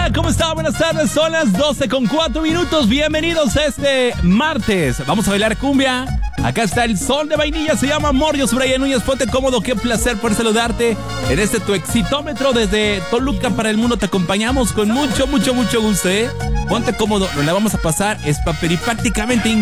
Hola, ¿cómo está? Buenas tardes, son las 12:04. Bienvenidos a este martes. Vamos a bailar cumbia. Acá está el sol de vainilla, se llama Amor. Yo soy Brian Núñez, ponte cómodo, qué placer por saludarte en este tu exitómetro desde Toluca para el mundo. Te acompañamos con mucho gusto, ¿eh? Ponte cómodo, nos la vamos a pasar, es prácticamente